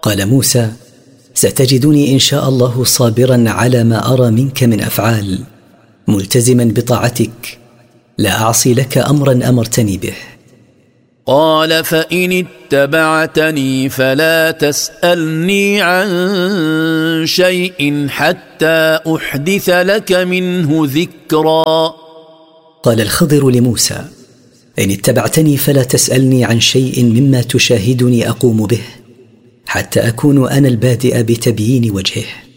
قال موسى: ستجدني إن شاء الله صابرا على ما أرى منك من أفعال، ملتزما بطاعتك، لا أعصي لك أمرا أمرتني به. قال: فإن اتبعتني فلا تسألني عن شيء حتى أحدث لك منه ذكرا. قال الخضر لموسى: إن اتبعتني فلا تسألني عن شيء مما تشاهدني أقوم به، حتى أكون أنا البادئ بتبيين وجهه.